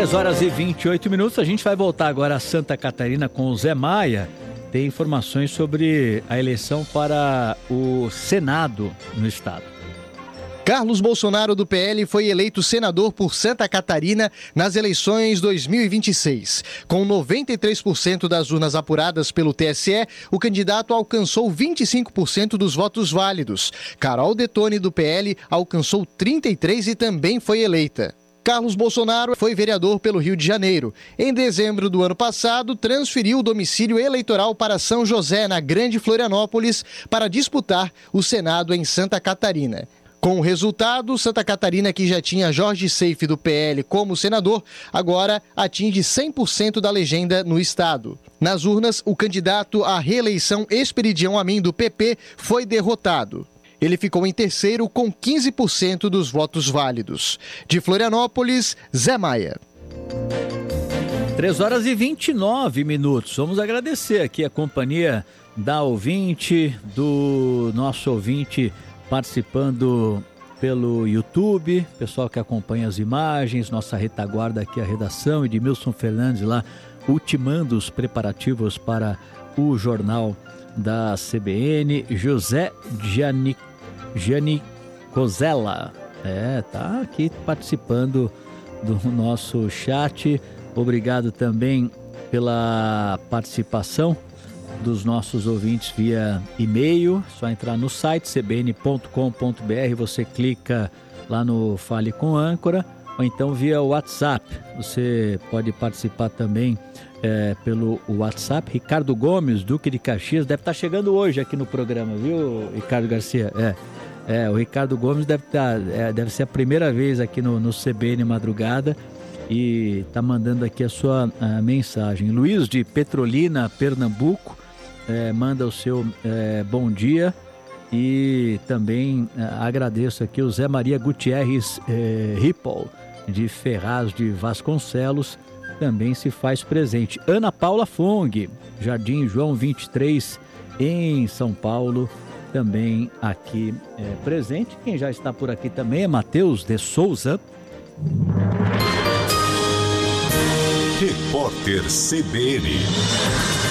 3h28. A gente vai voltar agora a Santa Catarina com o Zé Maia. Tem informações sobre a eleição para o Senado no estado. Carlos Bolsonaro, do PL, foi eleito senador por Santa Catarina nas eleições 2026. Com 93% das urnas apuradas pelo TSE, o candidato alcançou 25% dos votos válidos. Carol Detone, do PL, alcançou 33% e também foi eleita. Carlos Bolsonaro foi vereador pelo Rio de Janeiro. Em dezembro do ano passado, transferiu o domicílio eleitoral para São José, na Grande Florianópolis, para disputar o Senado em Santa Catarina. Com o resultado, Santa Catarina, que já tinha Jorge Seife, do PL, como senador, agora atinge 100% da legenda no estado. Nas urnas, o candidato à reeleição Esperidião Amin, do PP, foi derrotado. Ele ficou em terceiro com 15% dos votos válidos. De Florianópolis, Zé Maia. 3h29. Vamos agradecer aqui a companhia da ouvinte, do nosso ouvinte participando pelo YouTube, pessoal que acompanha as imagens, nossa retaguarda aqui, a redação, Edmilson Fernandes lá, ultimando os preparativos para o jornal da CBN, José Gianni Cozella, tá aqui participando do nosso chat. Obrigado também pela participação dos nossos ouvintes via e-mail. Só entrar no site cbn.com.br, você clica lá no Fale com Âncora, ou então via WhatsApp. Você pode participar também pelo WhatsApp. Ricardo Gomes, Duque de Caxias, deve estar chegando hoje aqui no programa, viu, Ricardo Garcia? O Ricardo Gomes deve ser a primeira vez aqui no CBN Madrugada e está mandando aqui a sua mensagem. Luiz de Petrolina, Pernambuco, manda o seu bom dia, e também agradeço aqui o Zé Maria Gutierrez Rippol, de Ferraz de Vasconcelos, também se faz presente. Ana Paula Fong, Jardim João 23, em São Paulo, também aqui presente. Quem já está por aqui também é Matheus de Souza. Repórter CBN.